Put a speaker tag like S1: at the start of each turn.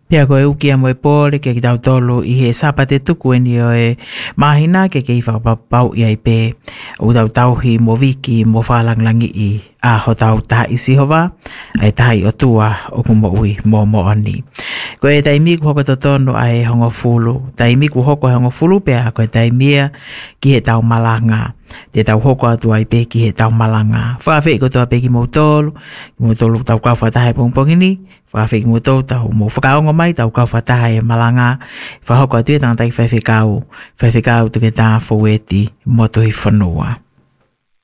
S1: Pea koe uki a moe pōle ke ki tau tolu I he sapate tuku eni o e mahina ke I whakapapau I ai pē o tau tauhi mo viki mo whalanglangi I a ho tau taha isi hova ai tahi o tua o kumo ui mo ani. Koe taimi ku hoko totono ai hongo fulu. Taimi ku hoko hongo fulu pea koe taimia ki he tau malanga. Te tau hoko atu ai pē ki he tau malanga. Whawhi ko toa pē ki mautolu tau kau whatahe pongpongini. Whawhi ki mautolu tau mo whakaongo mai tau kau whatahe malanga. Whahoko atu e tangatai whawhi kau tuke tā faweti mo tuhi whanua.